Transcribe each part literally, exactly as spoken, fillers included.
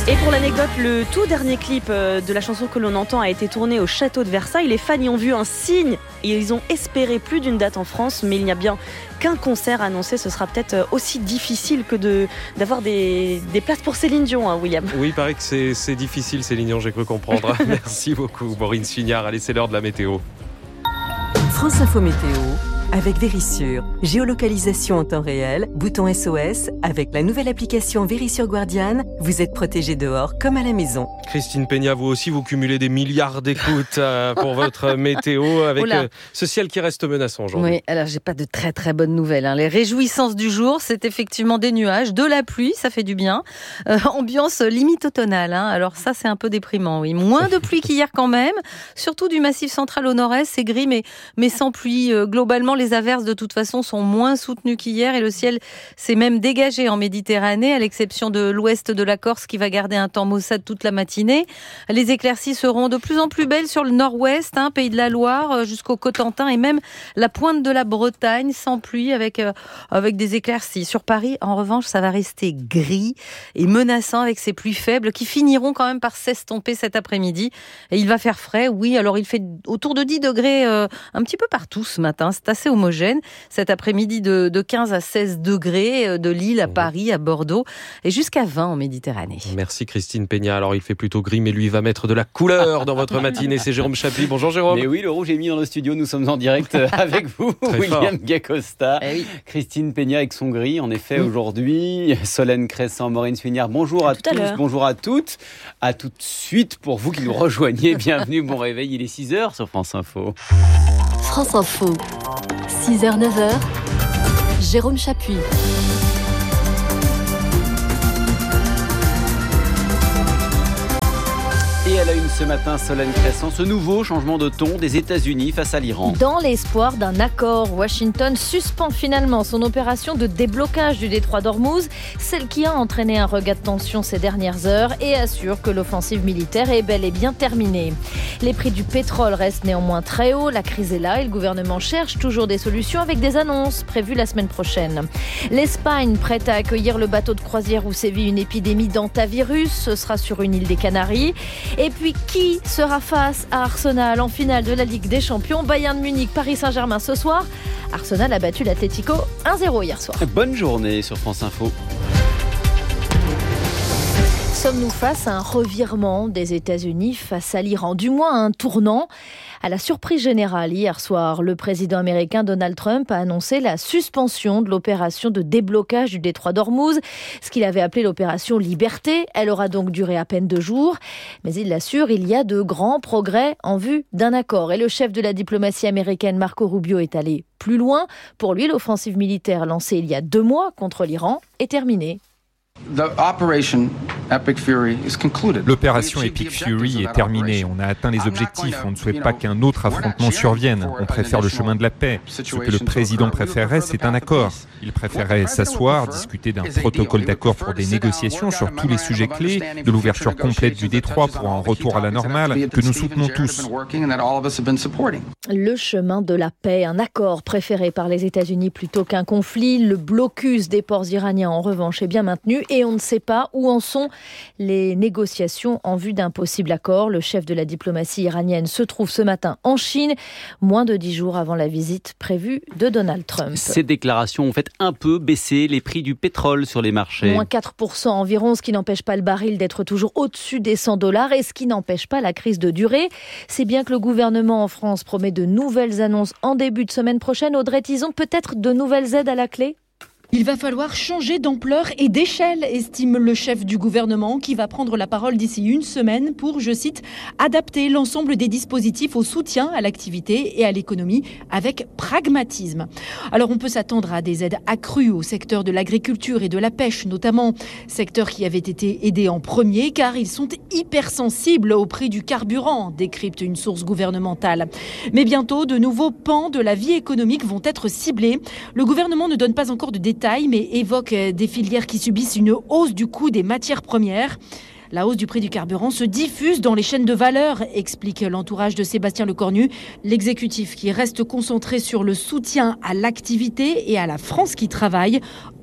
Et pour l'anecdote, le tout dernier clip de la chanson que l'on entend a été tourné au château de Versailles. Les fans y ont vu un signe et ils ont espéré plus d'une date en France, mais il n'y a bien qu'un concert annoncé. Ce sera peut-être aussi difficile que de, d'avoir des, des places pour Céline Dion, hein, William. Oui, il paraît que c'est, c'est difficile, Céline Dion, j'ai cru comprendre. Merci beaucoup, Maureen Suignard. Allez, c'est l'heure de la météo. France Info Météo avec Vérissure. Géolocalisation en temps réel, bouton S O S. Avec la nouvelle application Vérissure Guardian, vous êtes protégé dehors comme à la maison. Christine Peña, vous aussi, vous cumulez des milliards d'écoutes euh, pour votre météo avec euh, ce ciel qui reste menaçant aujourd'hui. Oui, alors j'ai pas de très très bonnes nouvelles. Hein. Les réjouissances du jour, c'est effectivement des nuages, de la pluie, ça fait du bien. Euh, ambiance limite automnale. Hein. Alors ça, c'est un peu déprimant. Oui, moins de pluie qu'hier quand même. Surtout du Massif central au nord-est, c'est gris, mais mais sans pluie. Euh, globalement, les averses de toute façon sont moins soutenues qu'hier et le ciel s'est même dégagé en Méditerranée, à l'exception de l'ouest de la Corse qui va garder un temps maussade toute la matinée. Les éclaircies seront de plus en plus belles sur le nord-ouest, hein, Pays de la Loire, jusqu'au Cotentin et même la pointe de la Bretagne, sans pluie, avec, euh, avec des éclaircies. Sur Paris, en revanche, ça va rester gris et menaçant avec ces pluies faibles qui finiront quand même par s'estomper cet après-midi. Et il va faire frais, oui, alors il fait autour de dix degrés euh, un petit peu partout ce matin, c'est assez homogène. Cet après-midi de, de quinze à seize degrés, de Lille à Paris, à Bordeaux et jusqu'à vingt en Méditerranée. Merci Christine Peña. Alors il fait plutôt gris, mais lui va mettre de la couleur dans votre matinée. C'est Jérôme Chapuis. Bonjour Jérôme. Mais oui, le rouge est mis dans le studio. Nous sommes en direct avec vous, Très William fort. Gacosta, Eh oui. Christine Peña avec son gris. En effet, Oui. aujourd'hui, Solène Crescent, Maureen Suignard. Bonjour à, À tout à tous, l'heure. bonjour à toutes. À tout de suite pour vous qui nous rejoignez. Bienvenue, bon réveil. Il est six heures sur France Info. France Info, six heures neuf heures, Jérôme Chapuis. Et à la une ce matin, Solène Crescent, ce nouveau changement de ton des États-Unis face à l'Iran. Dans l'espoir d'un accord, Washington suspend finalement son opération de déblocage du détroit d'Ormuz, celle qui a entraîné un regain de tension ces dernières heures et assure que l'offensive militaire est bel et bien terminée. Les prix du pétrole restent néanmoins très hauts, la crise est là et le gouvernement cherche toujours des solutions avec des annonces prévues la semaine prochaine. L'Espagne, prête à accueillir le bateau de croisière où sévit une épidémie d'hantavirus, ce sera sur une île des Canaries. Et puis, qui sera face à Arsenal en finale de la Ligue des Champions? Bayern Munich, Paris Saint-Germain ce soir. Arsenal a battu l'Atlético un zéro hier soir. Bonne journée sur France Info. Sommes-nous face à un revirement des États-Unis face à l'Iran, du moins à un tournant? À la surprise générale, hier soir, le président américain Donald Trump a annoncé la suspension de l'opération de déblocage du détroit d'Ormuz, ce qu'il avait appelé l'opération Liberté. Elle aura donc duré à peine deux jours. Mais il l'assure, il y a de grands progrès en vue d'un accord. Et le chef de la diplomatie américaine, Marco Rubio, est allé plus loin. Pour lui, l'offensive militaire lancée il y a deux mois contre l'Iran est terminée. L'opération Epic Fury est terminée. On a atteint les objectifs. On ne souhaite pas qu'un autre affrontement survienne. On préfère le chemin de la paix. Ce que le président préférerait, c'est un accord. Il préférerait s'asseoir, discuter d'un protocole d'accord pour des négociations sur tous les sujets clés, de l'ouverture complète du détroit pour un retour à la normale, que nous soutenons tous. Le chemin de la paix, un accord préféré par les États-Unis plutôt qu'un conflit. Le blocus des ports iraniens, en revanche, est bien maintenu et on ne sait pas où en sont les négociations en vue d'un possible accord. Le chef de la diplomatie iranienne se trouve ce matin en Chine, moins de dix jours avant la visite prévue de Donald Trump. Ces déclarations ont fait un peu baisser les prix du pétrole sur les marchés. Moins quatre pour cent environ, ce qui n'empêche pas le baril d'être toujours au-dessus des cent dollars et ce qui n'empêche pas la crise de durer. C'est bien que le gouvernement en France promet de nouvelles annonces en début de semaine prochaine. Audrey Tizon, peut-être de nouvelles aides à la clé ? Il va falloir changer d'ampleur et d'échelle, estime le chef du gouvernement qui va prendre la parole d'ici une semaine pour, je cite, adapter l'ensemble des dispositifs au soutien à l'activité et à l'économie avec pragmatisme. Alors on peut s'attendre à des aides accrues au secteur de l'agriculture et de la pêche notamment, secteurs qui avaient été aidés en premier car ils sont hypersensibles au prix du carburant, décrypte une source gouvernementale. Mais bientôt, de nouveaux pans de la vie économique vont être ciblés. Le gouvernement ne donne pas encore de détails mais évoque des filières qui subissent une hausse du coût des matières premières. La hausse du prix du carburant se diffuse dans les chaînes de valeur, explique l'entourage de Sébastien Lecornu. L'exécutif qui reste concentré sur le soutien à l'activité et à la France qui travaille.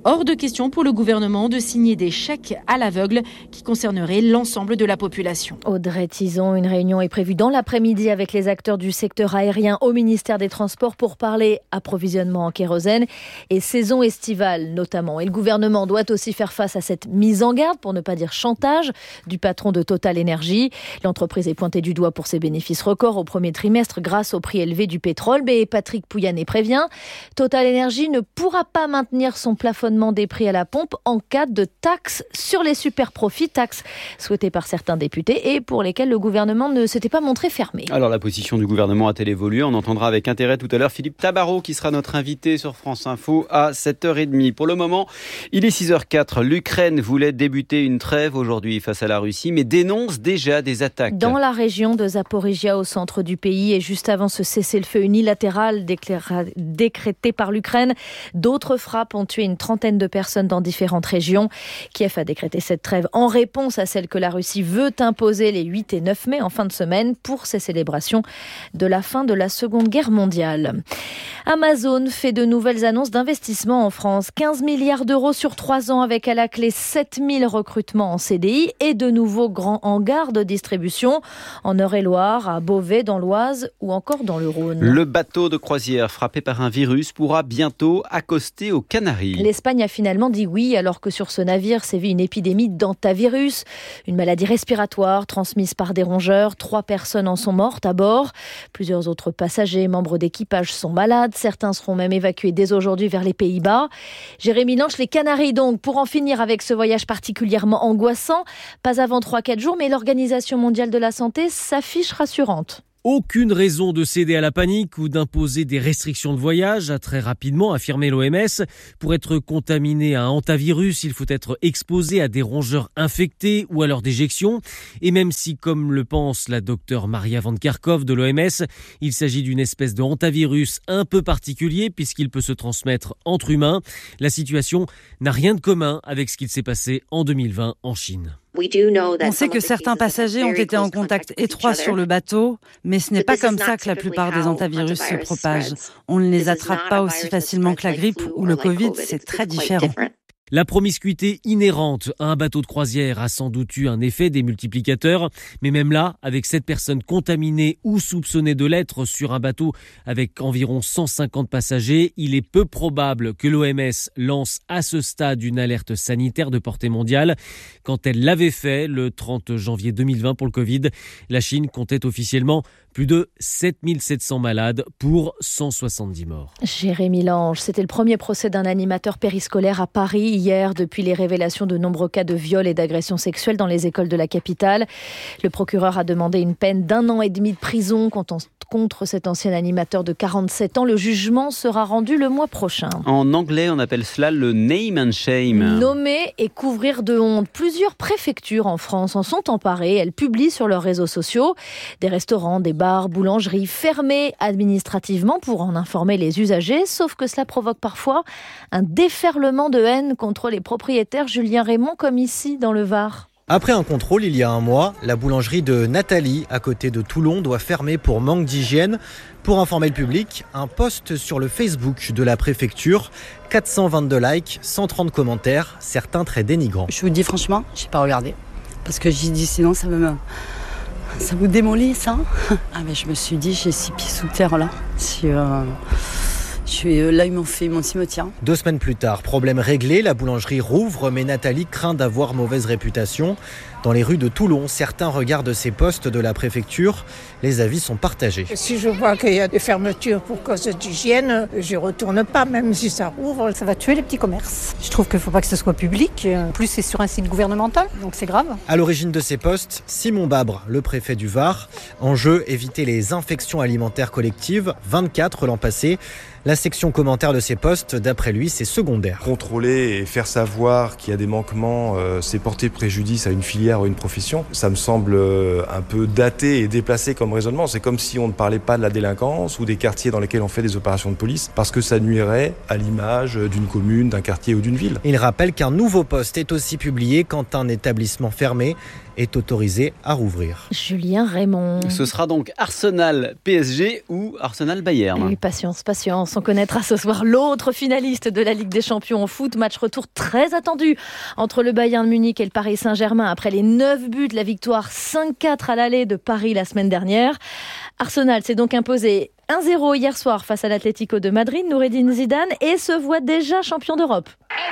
Hors de question pour le gouvernement de signer des chèques à l'aveugle qui concerneraient l'ensemble de la population. Audrey Tison, une réunion est prévue dans l'après-midi avec les acteurs du secteur aérien au ministère des Transports pour parler approvisionnement en kérosène et saison estivale notamment. Et le gouvernement doit aussi faire face à cette mise en garde, pour ne pas dire chantage, du patron de Total Energy. L'entreprise est pointée du doigt pour ses bénéfices records au premier trimestre grâce au prix élevé du pétrole. Mais Patrick Pouyanné prévient, Total Energy ne pourra pas maintenir son plafonnement des prix à la pompe en cas de taxes sur les super-profits, taxes souhaitées par certains députés et pour lesquelles le gouvernement ne s'était pas montré fermé. Alors la position du gouvernement a-t-elle évolué ? On entendra avec intérêt tout à l'heure Philippe Tabarot qui sera notre invité sur France Info à sept heures trente. Pour le moment, il est six heures quatre. L'Ukraine voulait débuter une trêve aujourd'hui face à la Russie mais dénonce déjà des attaques. Dans la région de Zaporizhia au centre du pays et juste avant ce cessez-le-feu unilatéral déclaré, décrété par l'Ukraine, d'autres frappes ont tué une trentaine de personnes dans différentes régions. Kiev a décrété cette trêve en réponse à celle que la Russie veut imposer les huit et neuf mai en fin de semaine pour ces célébrations de la fin de la Seconde Guerre mondiale. Amazon fait de nouvelles annonces d'investissement en France. quinze milliards d'euros sur trois ans avec à la clé sept mille recrutements en C D I et de nouveaux grands hangars de distribution en Eure-et-Loire, à Beauvais, dans l'Oise ou encore dans le Rhône. Le bateau de croisière frappé par un virus pourra bientôt accoster aux Canaries. L'Espagne a finalement dit oui alors que sur ce navire sévit une épidémie d'hantavirus, une maladie respiratoire transmise par des rongeurs. Trois personnes en sont mortes à bord. Plusieurs autres passagers et membres d'équipage sont malades. Certains seront même évacués dès aujourd'hui vers les Pays-Bas. Jérémy Lanche, les Canaries donc, pour en finir avec ce voyage particulièrement angoissant. Pas avant trois à quatre jours, mais l'Organisation mondiale de la santé s'affiche rassurante. Aucune raison de céder à la panique ou d'imposer des restrictions de voyage, a très rapidement affirmé l'O M S. Pour être contaminé à un hantavirus, il faut être exposé à des rongeurs infectés ou à leur déjection. Et même si, comme le pense la docteure Maria Van Kerkhove de l'O M S, il s'agit d'une espèce de hantavirus un peu particulier puisqu'il peut se transmettre entre humains, la situation n'a rien de commun avec ce qu'il s'est passé en deux mille vingt en Chine. On sait que certains passagers ont été en contact étroit sur le bateau, mais ce n'est pas comme ça que la plupart des hantavirus se propagent. On ne les attrape pas aussi facilement que la grippe ou le Covid, c'est très différent. La promiscuité inhérente à un bateau de croisière a sans doute eu un effet démultiplicateur, mais même là, avec sept personnes contaminées ou soupçonnées de l'être sur un bateau avec environ cent cinquante passagers, il est peu probable que l'O M S lance à ce stade une alerte sanitaire de portée mondiale. Quand elle l'avait fait le trente janvier deux mille vingt pour le Covid, la Chine comptait officiellement plus de sept mille sept cents malades pour cent soixante-dix morts. Jérémy Lange, c'était le premier procès d'un animateur périscolaire à Paris hier depuis les révélations de nombreux cas de viol et d'agressions sexuelles dans les écoles de la capitale. Le procureur a demandé une peine d'un an et demi de prison contre cet ancien animateur de quarante-sept ans. Le jugement sera rendu le mois prochain. En anglais, on appelle cela le name and shame. Nommer et couvrir de honte. Plusieurs préfectures en France en sont emparées. Elles publient sur leurs réseaux sociaux des restaurants, des bars, boulangeries fermées administrativement pour en informer les usagers. Sauf que cela provoque parfois un déferlement de haine contre les propriétaires. Julien Raymond, comme ici dans le Var. Après un contrôle il y a un mois, la boulangerie de Nathalie, à côté de Toulon, doit fermer pour manque d'hygiène. Pour informer le public, un post sur le Facebook de la préfecture, quatre cent vingt-deux likes, cent trente commentaires, certains très dénigrants. Je vous dis franchement, je n'ai pas regardé. Parce que j'ai dit sinon ça me... Ça vous démolit ça ? Ah mais je me suis dit, j'ai six pieds sous terre là. Si, euh... Je suis, là, ils m'ont fait mon cimetière. Deux semaines plus tard, problème réglé, la boulangerie rouvre, mais Nathalie craint d'avoir mauvaise réputation. Dans les rues de Toulon, certains regardent ces postes de la préfecture. Les avis sont partagés. Si je vois qu'il y a des fermetures pour cause d'hygiène, je ne retourne pas, même si ça rouvre. Ça va tuer les petits commerces. Je trouve qu'il ne faut pas que ce soit public. En plus, c'est sur un site gouvernemental, donc c'est grave. À l'origine de ces postes, Simon Babre, le préfet du Var. En jeu, éviter les infections alimentaires collectives, vingt-quatre l'an passé. La section commentaire de ces postes, d'après lui, c'est secondaire. Contrôler et faire savoir qu'il y a des manquements, euh, c'est porter préjudice à une filière ou une profession. Ça me semble euh, un peu daté et déplacé comme raisonnement. C'est comme si on ne parlait pas de la délinquance ou des quartiers dans lesquels on fait des opérations de police, parce que ça nuirait à l'image d'une commune, d'un quartier ou d'une ville. Il rappelle qu'un nouveau poste est aussi publié quand un établissement fermé est autorisé à rouvrir. Julien Raymond. Ce sera donc Arsenal P S G ou Arsenal Bayern. Oui, patience, patience. on connaîtra ce soir l'autre finaliste de la Ligue des Champions en foot. Match retour très attendu entre le Bayern de Munich et le Paris Saint-Germain après les neuf buts, la victoire cinq quatre à l'aller de Paris la semaine dernière. Arsenal s'est donc imposé un zéro hier soir face à l'Atlético de Madrid, Noureddine Zidane, et se voit déjà champion d'Europe.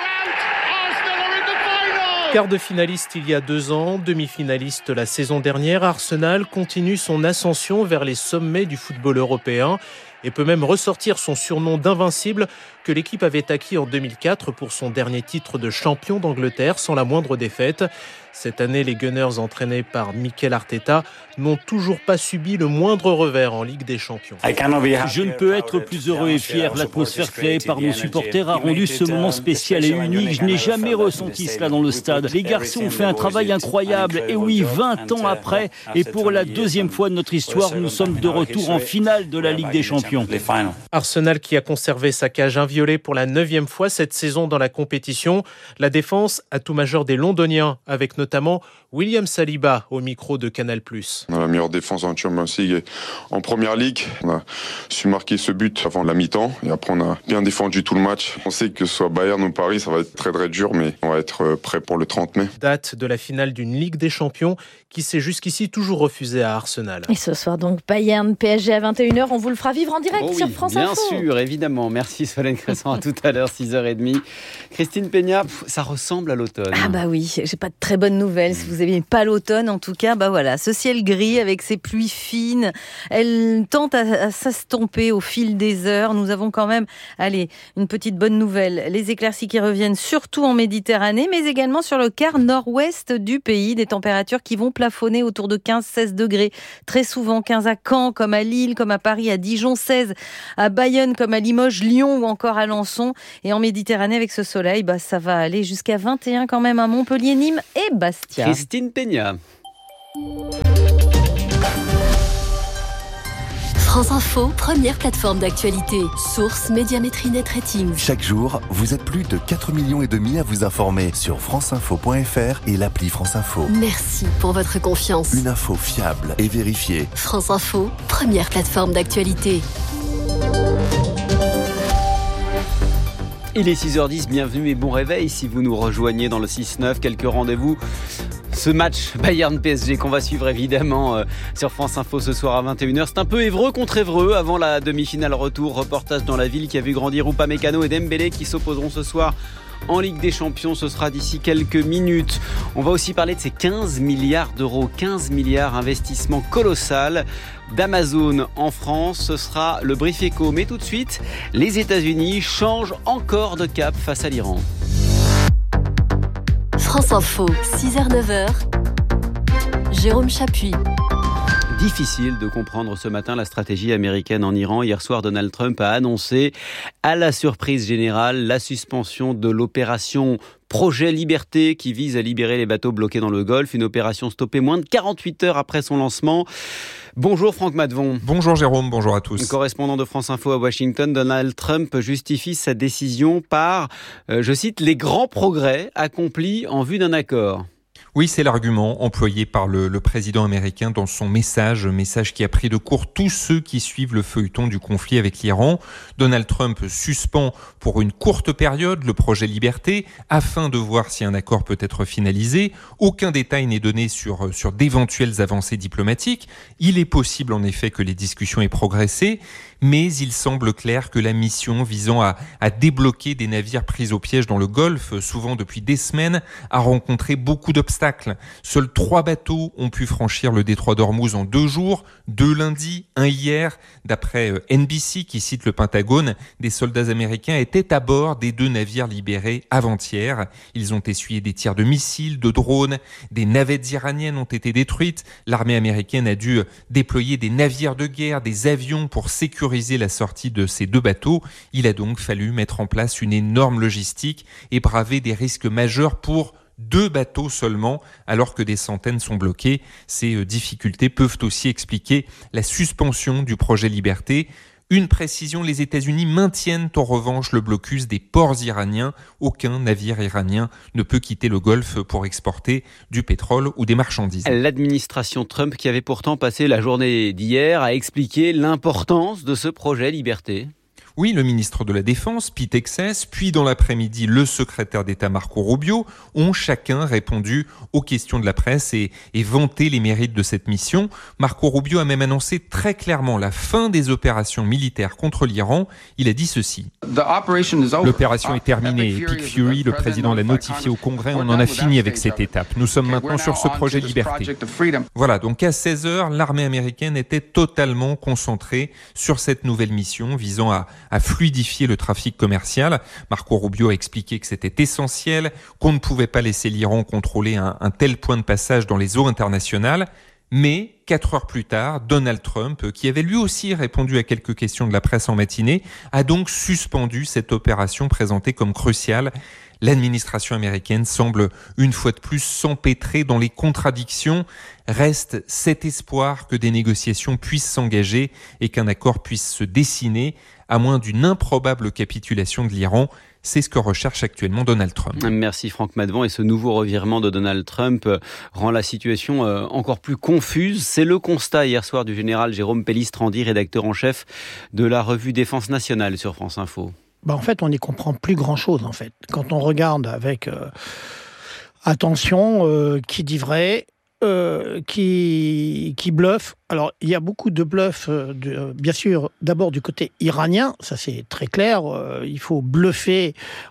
Quart de finaliste il y a deux ans, demi-finaliste la saison dernière, Arsenal continue son ascension vers les sommets du football européen et peut même ressortir son surnom d'invincible que l'équipe avait acquis en deux mille quatre pour son dernier titre de champion d'Angleterre sans la moindre défaite. Cette année, les Gunners entraînés par Mikel Arteta n'ont toujours pas subi le moindre revers en Ligue des Champions. Je ne peux être plus heureux et fier. L'atmosphère créée par nos supporters a rendu ce moment spécial et unique. Je n'ai jamais ressenti cela dans le stade. Les garçons ont fait un travail incroyable. Et oui, vingt ans après, et pour la deuxième fois de notre histoire, nous sommes de retour en finale de la Ligue des Champions. Arsenal qui a conservé sa cage inviolée pour la neuvième fois cette saison dans la compétition. La défense, atout majeur des Londoniens, avec notamment William Saliba au micro de Canal plus. On a la meilleure défense en Champions League et en Première Ligue. On a su marquer ce but avant la mi-temps et après on a bien défendu tout le match. On sait que ce soit Bayern ou Paris, ça va être très très dur, mais on va être prêt pour le trente mai. Date de la finale d'une Ligue des Champions qui s'est jusqu'ici toujours refusée à Arsenal. Et ce soir donc Bayern P S G à vingt et une heures, on vous le fera vivre en direct oh oui, sur France bien Info. Bien sûr, évidemment. Merci Solène Crescent, à tout à l'heure, six heures trente. Christine Peña, ça ressemble à l'automne. Ah bah oui, j'ai pas de très bonnes nouvelles. Si vous n'aimez pas l'automne, en tout cas, bah voilà, ce ciel gris avec ses pluies fines, elles tentent à, à s'estomper au fil des heures. Nous avons quand même, allez, une petite bonne nouvelle. Les éclaircies qui reviennent surtout en Méditerranée, mais également sur le quart nord-ouest du pays. Des températures qui vont plafonner autour de quinze à seize degrés. Très souvent, quinze à Caen, comme à Lille, comme à Paris, à Dijon, seize à Bayonne, comme à Limoges, Lyon ou encore à Alençon. Et en Méditerranée, avec ce soleil, bah, ça va aller jusqu'à vingt et un quand même à Montpellier, Nîmes et Bastia. Christine Peña. France Info, première plateforme d'actualité. Source Médiamétrie Net Rating. Chaque jour, vous êtes plus de quatre millions et demi à vous informer sur franceinfo point f r et l'appli France Info. Merci pour votre confiance. Une info fiable et vérifiée. France Info, première plateforme d'actualité. Il est six heures dix, bienvenue et bon réveil si vous nous rejoignez dans le six neuf. Quelques rendez-vous. Ce match Bayern-P S G qu'on va suivre évidemment euh, sur France Info ce soir à vingt et une heures. C'est un peu Évreux contre Évreux avant la demi-finale retour. Reportage dans la ville qui a vu grandir Upamecano et Dembélé qui s'opposeront ce soir en Ligue des Champions. Ce sera d'ici quelques minutes. On va aussi parler de ces quinze milliards d'euros. quinze milliards, investissement colossal d'Amazon en France. Ce sera le Brief Éco. Mais tout de suite, les États-Unis changent encore de cap face à l'Iran. France Info, six heures neuf heures, Jérôme Chapuis. Difficile de comprendre ce matin la stratégie américaine en Iran. Hier soir, Donald Trump a annoncé, à la surprise générale, la suspension de l'opération Projet Liberté qui vise à libérer les bateaux bloqués dans le Golfe. Une opération stoppée moins de quarante-huit heures après son lancement. Bonjour Franck Matvon. Bonjour Jérôme, bonjour à tous. Correspondant de France Info à Washington, Donald Trump justifie sa décision par, euh, je cite, les grands progrès accomplis en vue d'un accord. Oui, c'est l'argument employé par le, le président américain dans son message, message qui a pris de court tous ceux qui suivent le feuilleton du conflit avec l'Iran. Donald Trump suspend pour une courte période le projet Liberté afin de voir si un accord peut être finalisé. Aucun détail n'est donné sur, sur d'éventuelles avancées diplomatiques. Il est possible en effet que les discussions aient progressé, mais il semble clair que la mission visant à, à débloquer des navires pris au piège dans le Golfe, souvent depuis des semaines, a rencontré beaucoup d'obstacles. Seuls trois bateaux ont pu franchir le détroit d'Ormuz en deux jours, deux lundi, un hier. D'après N B C qui cite le Pentagone, des soldats américains étaient à bord des deux navires libérés avant-hier. Ils ont essuyé des tirs de missiles, de drones, des navettes iraniennes ont été détruites. L'armée américaine a dû déployer des navires de guerre, des avions pour sécuriser la sortie de ces deux bateaux. Il a donc fallu mettre en place une énorme logistique et braver des risques majeurs pour deux bateaux seulement, alors que des centaines sont bloqués. Ces difficultés peuvent aussi expliquer la suspension du projet Liberté. Une précision, les États-Unis maintiennent en revanche le blocus des ports iraniens. Aucun navire iranien ne peut quitter le Golfe pour exporter du pétrole ou des marchandises. L'administration Trump, qui avait pourtant passé la journée d'hier à expliquer l'importance de ce projet Liberté. Oui, le ministre de la Défense, Pete Hexes, puis dans l'après-midi, le secrétaire d'État Marco Rubio ont chacun répondu aux questions de la presse et, et vanté les mérites de cette mission. Marco Rubio a même annoncé très clairement la fin des opérations militaires contre l'Iran. Il a dit ceci. L'opération est terminée. Epic Fury, le président l'a notifié au Congrès. On en a fini avec cette étape. Nous sommes maintenant sur ce projet de liberté. Voilà, donc à seize heures, l'armée américaine était totalement concentrée sur cette nouvelle mission visant à, à fluidifier le trafic commercial. Marco Rubio a expliqué que c'était essentiel, qu'on ne pouvait pas laisser l'Iran contrôler un, un tel point de passage dans les eaux internationales. Mais, quatre heures plus tard, Donald Trump, qui avait lui aussi répondu à quelques questions de la presse en matinée, a donc suspendu cette opération présentée comme cruciale. L'administration américaine semble une fois de plus s'empêtrer dans les contradictions. Reste cet espoir que des négociations puissent s'engager et qu'un accord puisse se dessiner, à moins d'une improbable capitulation de l'Iran. C'est ce que recherche actuellement Donald Trump. Merci Franck Madvan. Et ce nouveau revirement de Donald Trump rend la situation encore plus confuse. C'est le constat hier soir du général Jérôme Pellistrandi, rédacteur en chef de la revue Défense nationale sur France Info. Bah en fait, on n'y comprend plus grand-chose. En fait, quand on regarde avec euh, attention, euh, qui dit vrai, euh, qui qui bluffe. Alors, il y a beaucoup de bluffs, euh, de, bien sûr, d'abord du côté iranien, ça c'est très clair. Euh, il faut bluffer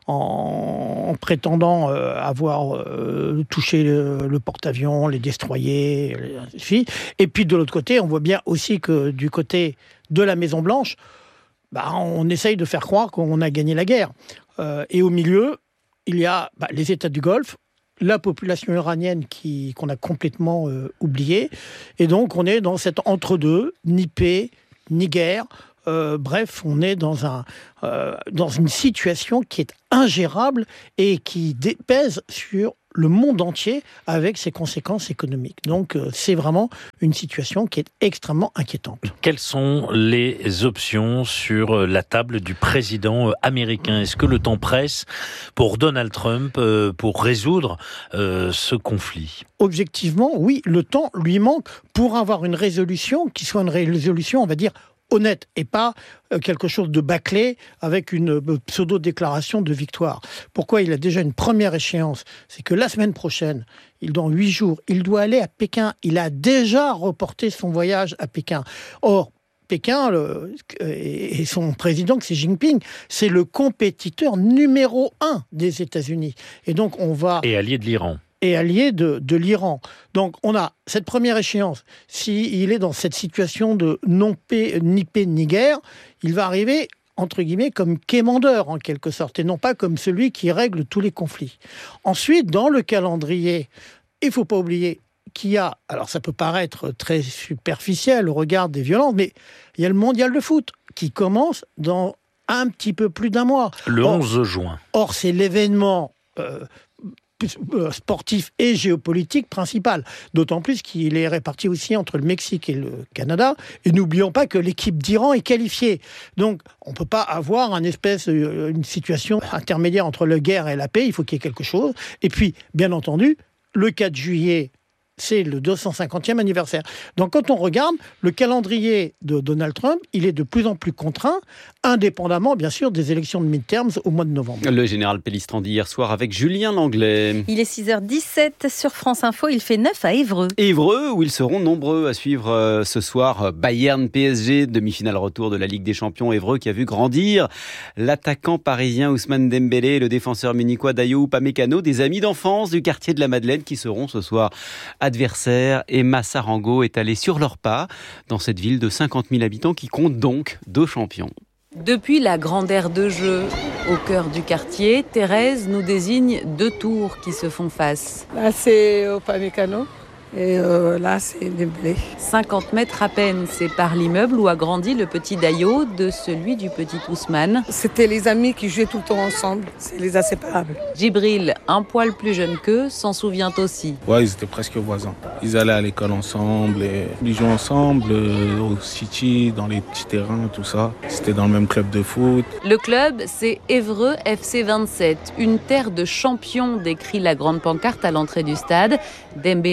en, en prétendant euh, avoir euh, touché le, le porte-avions, les destroyers, les... et puis de l'autre côté, on voit bien aussi que du côté de la Maison-Blanche, bah, on essaye de faire croire qu'on a gagné la guerre. Euh, et au milieu, il y a bah, les États du Golfe, la population iranienne qui, qu'on a complètement euh, oubliée. Et donc, on est dans cet entre-deux, ni paix, ni guerre. Euh, bref, on est dans, un, euh, dans une situation qui est ingérable et qui dé- pèse sur le monde entier avec ses conséquences économiques. Donc, euh, c'est vraiment une situation qui est extrêmement inquiétante. Quelles sont les options sur la table du président américain ? Est-ce que le temps presse pour Donald Trump euh, pour résoudre euh, ce conflit ? Objectivement, oui, le temps lui manque pour avoir une résolution qui soit une résolution, on va dire, honnête et pas quelque chose de bâclé avec une pseudo-déclaration de victoire. Pourquoi il a déjà une première échéance ? C'est que la semaine prochaine, il, dans huit jours, il doit aller à Pékin. Il a déjà reporté son voyage à Pékin. Or, Pékin le, et son président Xi Jinping, c'est le compétiteur numéro un des États-Unis. Et donc on va... Et allié de l'Iran. Et allié de, de l'Iran. Donc on a cette première échéance. S'il est dans cette situation de non paix, ni paix ni guerre, il va arriver, entre guillemets, comme quémandeur en quelque sorte, et non pas comme celui qui règle tous les conflits. Ensuite, dans le calendrier, il ne faut pas oublier qu'il y a, alors ça peut paraître très superficiel au regard des violences, mais il y a le mondial de foot qui commence dans un petit peu plus d'un mois. Le or, onze juin. Or, c'est l'événement... Euh, sportif et géopolitique principal. D'autant plus qu'il est réparti aussi entre le Mexique et le Canada. Et n'oublions pas que l'équipe d'Iran est qualifiée. Donc, on ne peut pas avoir une espèce, une situation intermédiaire entre la guerre et la paix. Il faut qu'il y ait quelque chose. Et puis, bien entendu, le quatre juillet, c'est le deux cent cinquantième anniversaire. Donc quand on regarde, le calendrier de Donald Trump, il est de plus en plus contraint, indépendamment bien sûr des élections de midterms au mois de novembre. Le général Pellistrandi hier soir avec Julien Langlais. Il est six heures dix-sept sur France Info, il fait neuf à Évreux. Évreux, où ils seront nombreux à suivre euh, ce soir Bayern P S G, demi-finale retour de la Ligue des Champions. Évreux qui a vu grandir l'attaquant parisien Ousmane Dembélé et le défenseur munichois Dayo Upamecano, des amis d'enfance du quartier de la Madeleine qui seront ce soir adversaire. Emma Sarango est allée sur leurs pas dans cette ville de cinquante mille habitants qui compte donc deux champions. Depuis la grande aire de jeu, au cœur du quartier, Thérèse nous désigne deux tours qui se font face. Là, c'est Upamecano. Et euh, là, c'est Dembélé. cinquante mètres à peine séparent l'immeuble où a grandi le petit Dayo de celui du petit Ousmane. C'était les amis qui jouaient tout le temps ensemble. C'est les inséparables. Djibril, un poil plus jeune qu'eux, s'en souvient aussi. Ouais, ils étaient presque voisins. Ils allaient à l'école ensemble, et ils jouaient ensemble euh, au City, dans les petits terrains, tout ça. C'était dans le même club de foot. Le club, c'est Évreux F C vingt-sept, une terre de champions, décrit la grande pancarte à l'entrée du stade. Dembélé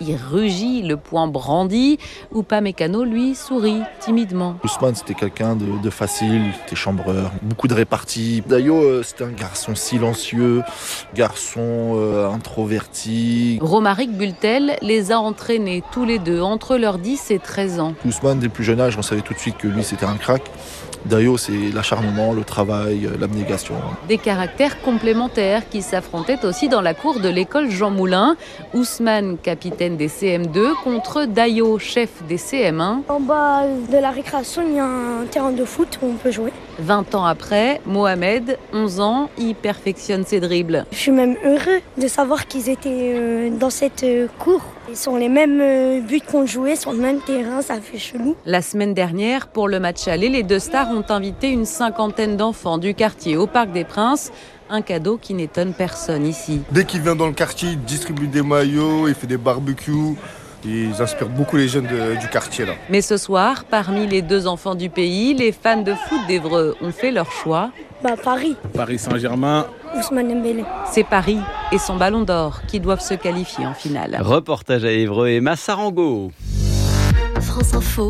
Il rugit, le poing brandi. Upamecano, lui, sourit timidement. Ousmane, c'était quelqu'un de, de facile, c'était chambreur, beaucoup de réparties. Dayo, euh, c'était un garçon silencieux, garçon euh, introverti. Romaric Bultel les a entraînés tous les deux entre leurs dix et treize ans. Ousmane, dès le plus jeune âge, on savait tout de suite que lui, c'était un crack. Dayo, c'est l'acharnement, le travail, l'abnégation. Des caractères complémentaires qui s'affrontaient aussi dans la cour de l'école Jean Moulin. Ousmane, capitaine des C M deux, contre Dayo, chef des C M un. En bas de la récréation, il y a un terrain de foot où on peut jouer. vingt ans après, Mohamed, onze ans, y perfectionne ses dribbles. Je suis même heureux de savoir qu'ils étaient dans cette cour. Ils sont les mêmes buts qu'on jouait sur le même terrain, ça fait chelou. La semaine dernière, pour le match aller, les deux stars ont invité une cinquantaine d'enfants du quartier au Parc des Princes. Un cadeau qui n'étonne personne ici. Dès qu'il vient dans le quartier, il distribue des maillots, il fait des barbecues. Ils inspirent beaucoup les jeunes de, du quartier là. Mais ce soir, parmi les deux enfants du pays, les fans de foot d'Évreux ont fait leur choix. Bah Paris. Paris Saint-Germain. Ousmane Dembélé. C'est Paris et son ballon d'or qui doivent se qualifier en finale. Reportage à Évreux et Massarango. France Info,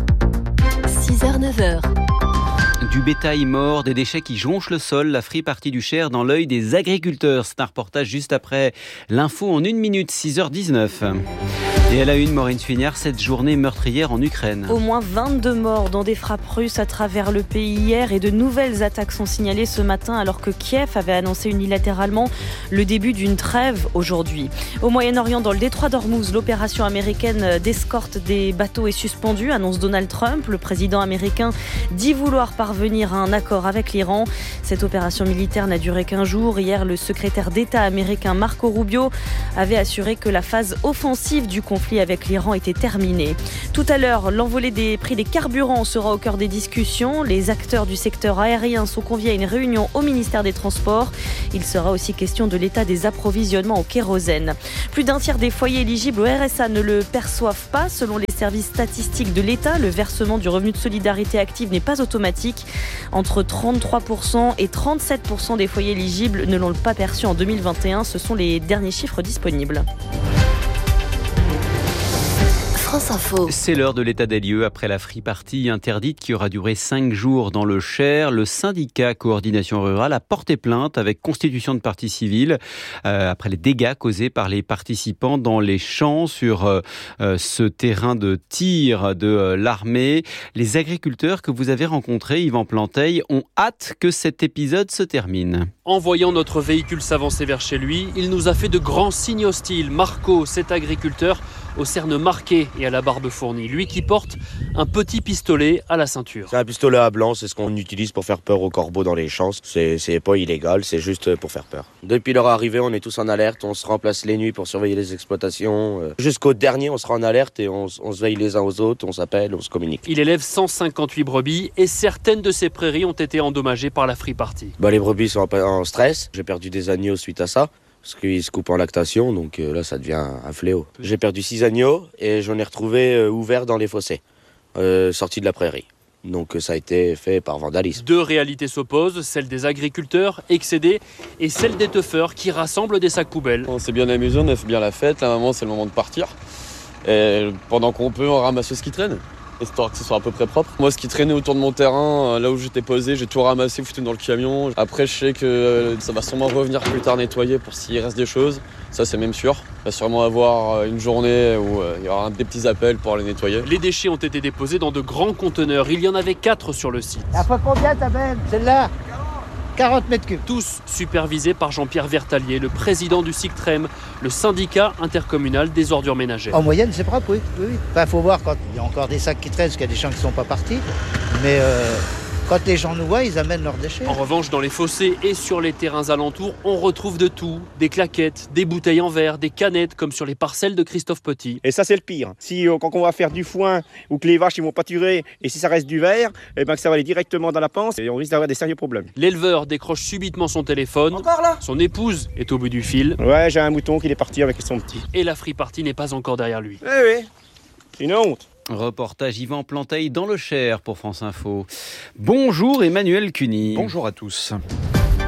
six heures neuf heures. Du bétail mort, des déchets qui jonchent le sol, la free-party du Cher dans l'œil des agriculteurs. C'est un reportage juste après l'info en une minute, six heures dix-neuf. Et à la une, Maureen Suignard, cette journée meurtrière en Ukraine. Au moins vingt-deux morts dans des frappes russes à travers le pays hier et de nouvelles attaques sont signalées ce matin alors que Kiev avait annoncé unilatéralement le début d'une trêve aujourd'hui. Au Moyen-Orient, dans le détroit d'Ormuz, l'opération américaine d'escorte des bateaux est suspendue, annonce Donald Trump. Le président américain dit vouloir parvenir à un accord avec l'Iran. Cette opération militaire n'a duré qu'un jour. Hier, le secrétaire d'État américain Marco Rubio avait assuré que la phase offensive du conflit avec l'Iran était terminé. Tout à l'heure, l'envolée des prix des carburants sera au cœur des discussions. Les acteurs du secteur aérien sont conviés à une réunion au ministère des Transports. Il sera aussi question de l'état des approvisionnements au kérosène. Plus d'un tiers des foyers éligibles au R S A ne le perçoivent pas. Selon les services statistiques de l'État, le versement du revenu de solidarité active n'est pas automatique. Entre trente-trois pour cent et trente-sept pour cent des foyers éligibles ne l'ont pas perçu en deux mille vingt et un. Ce sont les derniers chiffres disponibles. C'est l'heure de l'état des lieux après la free party interdite qui aura duré cinq jours dans le Cher. Le syndicat Coordination Rurale a porté plainte avec constitution de partie civile euh, après les dégâts causés par les participants dans les champs sur euh, ce terrain de tir de euh, l'armée. Les agriculteurs que vous avez rencontrés, Yvan Planteil, ont hâte que cet épisode se termine. En voyant notre véhicule s'avancer vers chez lui, il nous a fait de grands signes hostiles. Marco, cet agriculteur, aux cernes marquées et à la barbe fournie. Lui qui porte un petit pistolet à la ceinture. C'est un pistolet à blanc, c'est ce qu'on utilise pour faire peur aux corbeaux dans les champs. C'est, c'est pas illégal, c'est juste pour faire peur. Depuis leur arrivée, on est tous en alerte, on se remplace les nuits pour surveiller les exploitations. Jusqu'au dernier, on sera en alerte et on, on se veille les uns aux autres, on s'appelle, on se communique. Il élève cent cinquante-huit brebis et certaines de ces prairies ont été endommagées par la free party. Bah, les brebis sont en stress, j'ai perdu des agneaux suite à ça. Parce qu'ils se coupent en lactation, donc euh, là ça devient un fléau. J'ai perdu six agneaux et j'en ai retrouvé euh, ouverts dans les fossés, euh, sortis de la prairie. Donc euh, ça a été fait par vandalisme. Deux réalités s'opposent, celle des agriculteurs excédés et celle des teufeurs qui rassemblent des sacs poubelles. On s'est bien amusé, on a fait bien la fête, là maman c'est le moment de partir. Et pendant qu'on peut, on ramasse ce qui traîne, histoire que ce soit à peu près propre. Moi, ce qui traînait autour de mon terrain, là où j'étais posé, j'ai tout ramassé, foutu dans le camion. Après, je sais que ça va sûrement revenir plus tard nettoyer pour s'il reste des choses. Ça, c'est même sûr. Il va sûrement avoir une journée où il y aura des petits appels pour aller nettoyer. Les déchets ont été déposés dans de grands conteneurs. Il y en avait quatre sur le site. Elle fait combien ta belle? Celle-là quarante mètres cubes. Tous supervisés par Jean-Pierre Vertalier, le président du SICTREM, le syndicat intercommunal des ordures ménagères. En moyenne, c'est propre, oui. oui, oui. Enfin, faut voir quand il y a encore des sacs qui traînent, parce qu'il y a des gens qui ne sont pas partis. Mais euh, quand les gens nous voient, ils amènent leurs déchets. En revanche, dans les fossés et sur les terrains alentours, on retrouve de tout. Des claquettes, des bouteilles en verre, des canettes, comme sur les parcelles de Christophe Petit. Et ça, c'est le pire. Si euh, quand on va faire du foin ou que les vaches ils vont pâturer, et si ça reste du verre, eh ben, que ça va aller directement dans la panse et on risque d'avoir des sérieux problèmes. L'éleveur décroche subitement son téléphone. Encore là ? Son épouse est au bout du fil. Ouais, j'ai un mouton qui est parti avec son petit. Et la free party n'est pas encore derrière lui. Eh oui, c'est une honte. Reportage Yvan Planteil dans le Cher pour France Info. Bonjour Emmanuel Cuny. Bonjour à tous.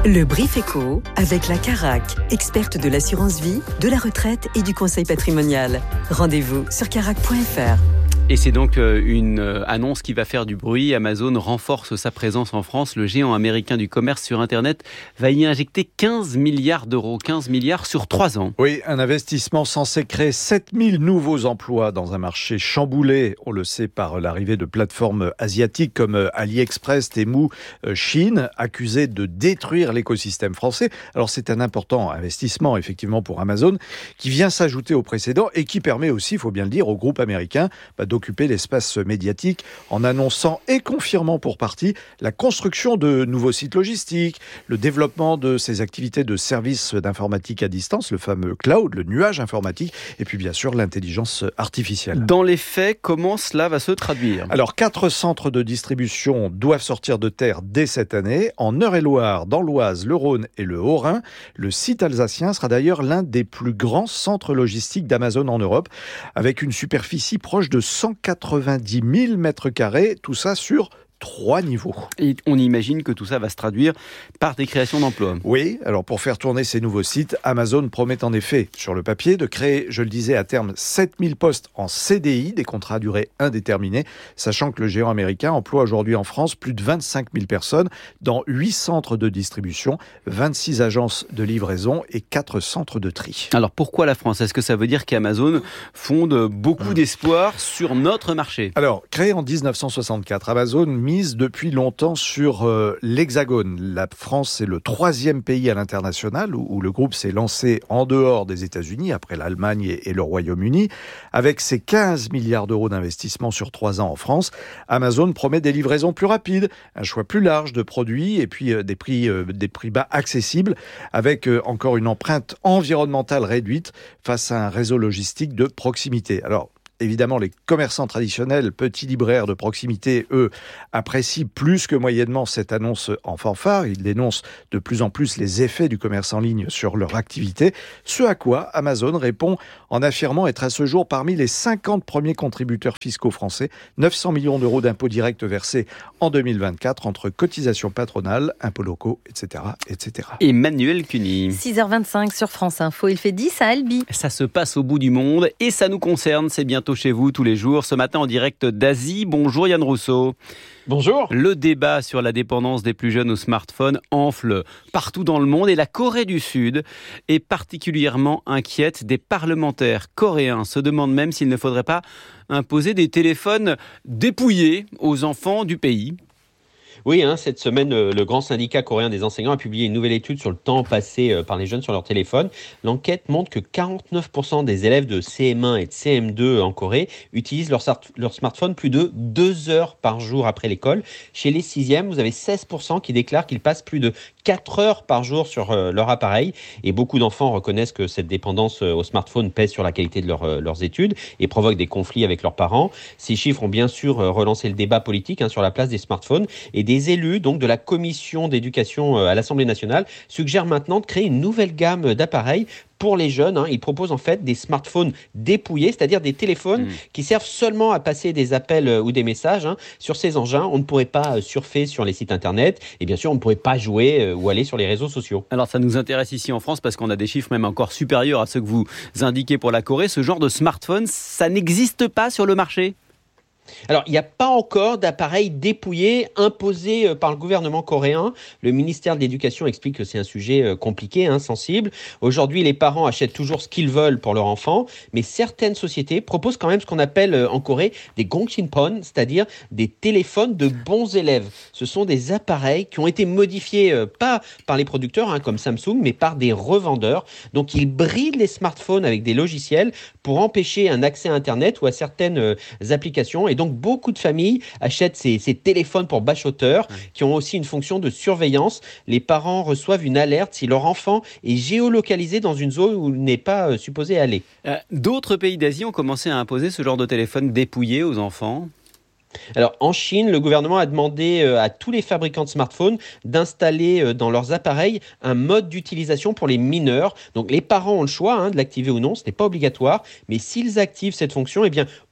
Le Brief Éco avec la Carac, experte de l'assurance vie, de la retraite et du conseil patrimonial. Rendez-vous sur carac point f r. Et c'est donc une annonce qui va faire du bruit. Amazon renforce sa présence en France. Le géant américain du commerce sur Internet va y injecter quinze milliards d'euros. quinze milliards sur trois ans. Oui, un investissement censé créer sept mille nouveaux emplois dans un marché chamboulé, on le sait, par l'arrivée de plateformes asiatiques comme AliExpress, Temu, Chine, accusées de détruire l'écosystème français. Alors c'est un important investissement, effectivement, pour Amazon, qui vient s'ajouter au précédent et qui permet aussi, il faut bien le dire, au groupe américain bah, d'occuper l'espace médiatique en annonçant et confirmant pour partie la construction de nouveaux sites logistiques, le développement de ses activités de services d'informatique à distance, le fameux cloud, le nuage informatique, et puis bien sûr l'intelligence artificielle. Dans les faits, comment cela va se traduire ? Alors, quatre centres de distribution doivent sortir de terre dès cette année. En Eure-et-Loire, dans l'Oise, le Rhône et le Haut-Rhin. Le site alsacien sera d'ailleurs l'un des plus grands centres logistiques d'Amazon en Europe, avec une superficie proche de cent quatre-vingt-dix mille mètres carrés, tout ça sur trois niveaux. Et on imagine que tout ça va se traduire par des créations d'emplois. Oui, alors pour faire tourner ces nouveaux sites, Amazon promet en effet, sur le papier, de créer, je le disais, à terme sept mille postes en C D I, des contrats à durée indéterminée, sachant que le géant américain emploie aujourd'hui en France plus de vingt-cinq mille personnes dans huit centres de distribution, vingt-six agences de livraison et quatre centres de tri. Alors pourquoi la France ? Est-ce que ça veut dire qu'Amazon fonde beaucoup d'espoir sur notre marché ? Alors, créé en dix-neuf cent soixante-quatre, Amazon mise depuis longtemps sur euh, l'Hexagone. La France est le troisième pays à l'international où, où le groupe s'est lancé en dehors des États-Unis, après l'Allemagne et, et le Royaume-Uni. Avec ses quinze milliards d'euros d'investissement sur trois ans en France, Amazon promet des livraisons plus rapides, un choix plus large de produits et puis euh, des prix, euh, des prix bas accessibles, avec euh, encore une empreinte environnementale réduite face à un réseau logistique de proximité. Alors, évidemment, les commerçants traditionnels, petits libraires de proximité, eux, apprécient plus que moyennement cette annonce en fanfare. Ils dénoncent de plus en plus les effets du commerce en ligne sur leur activité. Ce à quoi Amazon répond en affirmant être à ce jour parmi les cinquante premiers contributeurs fiscaux français. neuf cents millions d'euros d'impôts directs versés en deux mille vingt-quatre entre cotisations patronales, impôts locaux, et cetera, et cetera. Emmanuel Cuny. six heures vingt-cinq sur France Info. Il fait dix à Albi. Ça se passe au bout du monde et ça nous concerne. C'est bientôt chez vous tous les jours. Ce matin en direct d'Asie. Bonjour Yann Rousseau. Bonjour. Le débat sur la dépendance des plus jeunes au smartphone enfle partout dans le monde et la Corée du Sud est particulièrement inquiète. Des parlementaires coréens se demandent même s'il ne faudrait pas imposer des téléphones dépouillés aux enfants du pays. Oui, hein, cette semaine, le grand syndicat coréen des enseignants a publié une nouvelle étude sur le temps passé par les jeunes sur leur téléphone. L'enquête montre que quarante-neuf pour cent des élèves de C M un et de C M deux en Corée utilisent leur, leur smartphone plus de deux heures par jour après l'école. Chez les sixièmes, vous avez seize pour cent qui déclarent qu'ils passent plus de quatre heures par jour sur euh, leur appareil. Et beaucoup d'enfants reconnaissent que cette dépendance euh, au smartphone pèse sur la qualité de leur, euh, leurs études et provoque des conflits avec leurs parents. Ces chiffres ont bien sûr euh, relancé le débat politique hein, sur la place des smartphones. Et des élus donc, de la commission d'éducation euh, à l'Assemblée nationale suggèrent maintenant de créer une nouvelle gamme d'appareils pour les jeunes. Hein. Ils proposent en fait des smartphones dépouillés, c'est-à-dire des téléphones mmh. qui servent seulement à passer des appels euh, ou des messages. Hein. Sur ces engins, on ne pourrait pas euh, surfer sur les sites internet et bien sûr, on ne pourrait pas jouer euh, ou aller sur les réseaux sociaux. Alors ça nous intéresse ici en France parce qu'on a des chiffres même encore supérieurs à ceux que vous indiquez pour la Corée. Ce genre de smartphone, ça n'existe pas sur le marché ? Alors, il n'y a pas encore d'appareil dépouillé imposé par le gouvernement coréen. Le ministère de l'Éducation explique que c'est un sujet compliqué, hein, sensible. Aujourd'hui, les parents achètent toujours ce qu'ils veulent pour leur enfant, mais certaines sociétés proposent quand même ce qu'on appelle en Corée des gongsinpon, c'est-à-dire des téléphones de bons élèves. Ce sont des appareils qui ont été modifiés, euh, pas par les producteurs, hein, comme Samsung, mais par des revendeurs. Donc, ils brident les smartphones avec des logiciels pour empêcher un accès à Internet ou à certaines euh, applications. Et donc, beaucoup de familles achètent ces, ces téléphones pour bachoteurs qui ont aussi une fonction de surveillance. Les parents reçoivent une alerte si leur enfant est géolocalisé dans une zone où il n'est pas euh, supposé aller. Euh, d'autres pays d'Asie ont commencé à imposer ce genre de téléphone dépouillé aux enfants. Alors, en Chine, le gouvernement a demandé à tous les fabricants de smartphones d'installer dans leurs appareils un mode d'utilisation pour les mineurs. Donc, les parents ont le choix hein, de l'activer ou non, ce n'est pas obligatoire. Mais s'ils activent cette fonction, eh bien,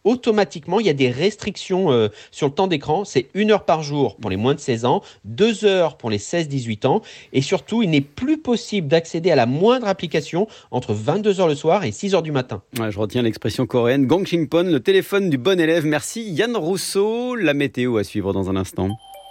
automatiquement, il y a des restrictions euh, sur le temps d'écran. C'est une heure par jour pour les moins de seize ans, deux heures pour les seize dix-huit ans. Et surtout, il n'est plus possible d'accéder à la moindre application entre vingt-deux heures le soir et six heures du matin. Ouais, je retiens l'expression coréenne Gongsingbon, le téléphone du bon élève. Merci Yann Rousseau. La météo à suivre dans un instant.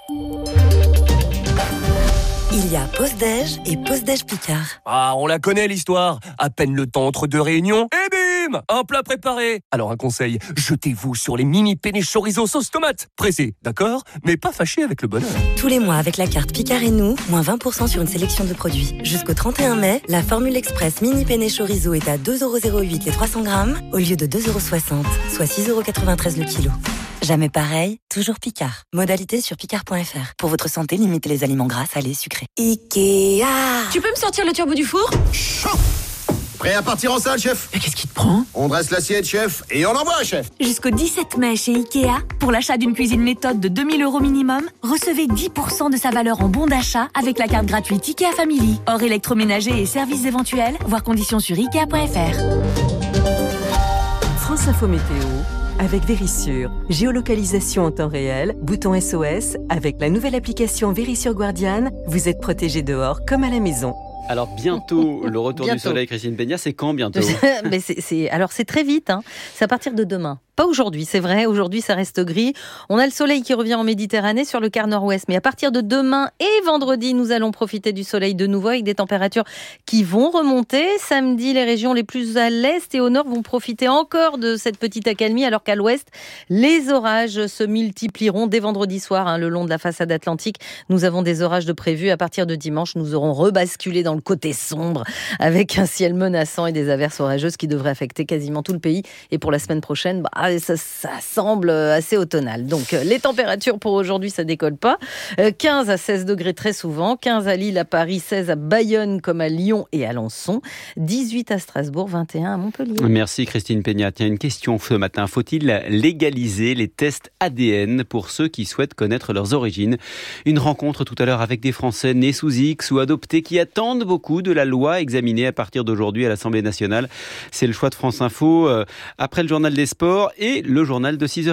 Il y a pause déj et pause déj Picard. Ah, on la connaît l'histoire. À peine le temps entre deux réunions, et bim, un plat préparé. Alors un conseil, jetez-vous sur les mini penne chorizo sauce tomate. Pressé, d'accord, mais pas fâché avec le bonheur. Tous les mois avec la carte Picard et nous, moins vingt pour cent sur une sélection de produits. Jusqu'au trente et un mai, la formule express mini penne chorizo est à deux euros zéro huit les trois cents grammes au lieu de deux euros soixante, soit six euros quatre-vingt-treize le kilo. Jamais pareil, toujours Picard. Modalité sur picard point f r. Pour votre santé, limitez les aliments gras, salés, sucrés. Ikea. Tu peux me sortir le turbo du four ? Prêt à partir en salle, chef ? Mais qu'est-ce qui te prend ? On dresse l'assiette, chef, et on envoie, chef. Jusqu'au dix-sept mai chez Ikea, pour l'achat d'une cuisine méthode de deux mille euros minimum, recevez dix pour cent de sa valeur en bon d'achat avec la carte gratuite Ikea Family. Hors électroménager et services éventuels, voir conditions sur ikea point f r. France Info Météo. Avec Vérissure, géolocalisation en temps réel, bouton S O S, avec la nouvelle application Vérissure Guardian, vous êtes protégé dehors comme à la maison. Alors bientôt, le retour Bientôt. du soleil, Christine Peña, c'est quand bientôt ? Mais c'est, c'est, alors c'est très vite, hein. C'est à partir de demain. Pas aujourd'hui, c'est vrai, aujourd'hui ça reste gris. On a le soleil qui revient en Méditerranée sur le quart nord-ouest, mais à partir de demain et vendredi, nous allons profiter du soleil de nouveau avec des températures qui vont remonter. Samedi, les régions les plus à l'est et au nord vont profiter encore de cette petite accalmie, alors qu'à l'ouest, les orages se multiplieront dès vendredi soir, hein, le long de la façade atlantique. Nous avons des orages de prévus. À partir de dimanche, nous aurons rebasculé dans le côté sombre avec un ciel menaçant et des averses orageuses qui devraient affecter quasiment tout le pays. Et pour la semaine prochaine, bah, ça, ça semble assez automnal. Donc, les températures pour aujourd'hui, ça décolle pas. quinze à seize degrés très souvent. quinze à Lille, à Paris, seize à Bayonne comme à Lyon et à Alençon. dix-huit à Strasbourg, vingt et un à Montpellier. Merci Christine Peña. Tiens, une question ce matin. Faut-il légaliser les tests A D N pour ceux qui souhaitent connaître leurs origines ? Une rencontre tout à l'heure avec des Français nés sous X ou adoptés qui attendent beaucoup de la loi examinée à partir d'aujourd'hui à l'Assemblée nationale. C'est le choix de France Info euh, après le journal des sports et le journal de six heures.